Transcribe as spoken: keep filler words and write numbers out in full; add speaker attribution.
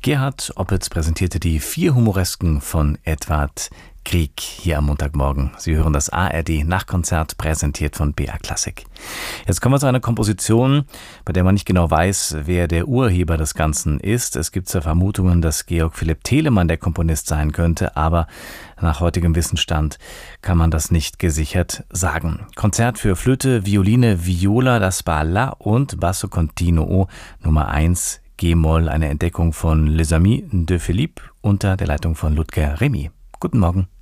Speaker 1: Gerhard Opitz präsentierte die vier Humoresken von Edvard Grieg hier am Montagmorgen. Sie hören das A R D-Nachtkonzert, präsentiert von B R Classic. Jetzt kommen wir zu einer Komposition, bei der man nicht genau weiß, wer der Urheber des Ganzen ist. Es gibt zwar Vermutungen, dass Georg Philipp Telemann der Komponist sein könnte, aber nach heutigem Wissensstand kann man das nicht gesichert sagen. Konzert für Flöte, Violine, Viola, da Spalla und Basso Continuo Nummer eins G-Moll, eine Entdeckung von Les Amis de Philippe unter der Leitung von Ludger Remy. Guten Morgen.